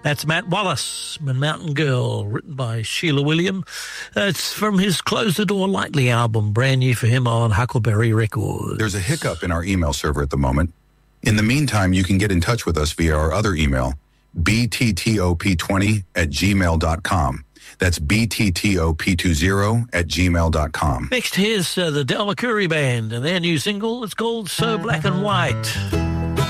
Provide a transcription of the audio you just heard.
That's Matt Wallace, Mountain Girl, written by Sheila William. It's from his Close the Door Lightly album, brand new for him on Huckleberry Records. There's a hiccup in our email server at the moment. In the meantime, you can get in touch with us via our other email, bttop20@gmail.com. That's bttop20@gmail.com. Next, here's the Del McCoury Band and their new single. It's called So Black and White.